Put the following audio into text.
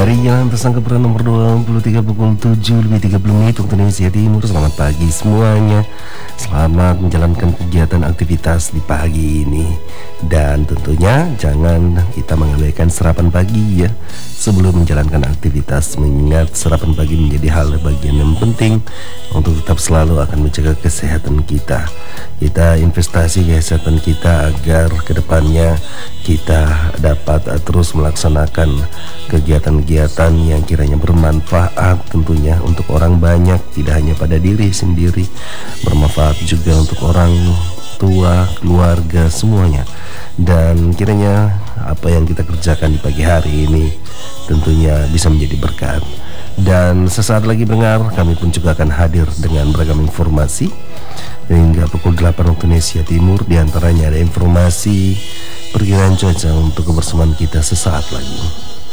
Dari Jalan Tersangka Peran nomor 23 pukul 7:30 waktu Indonesia Timur. Selamat pagi semuanya. Selamat menjalankan kegiatan aktivitas di pagi ini. Dan tentunya jangan kita mengabaikan sarapan pagi ya sebelum menjalankan aktivitas, mengingat sarapan pagi menjadi hal bagian yang penting untuk tetap selalu akan menjaga kesehatan kita. Kita investasi kesehatan kita agar kedepannya kita dapat terus melaksanakan kegiatan-kegiatan yang kiranya bermanfaat tentunya untuk orang banyak, tidak hanya pada diri sendiri, bermanfaat juga untuk orang tua, keluarga, semuanya. Dan kiranya apa yang kita kerjakan di pagi hari ini tentunya bisa menjadi berkat. Dan sesaat lagi pendengar, kami pun juga akan hadir dengan beragam informasi hingga pukul 8 waktu Indonesia Timur. Di antaranya ada informasi perkiraan cuaca untuk kebersamaan kita sesaat lagi.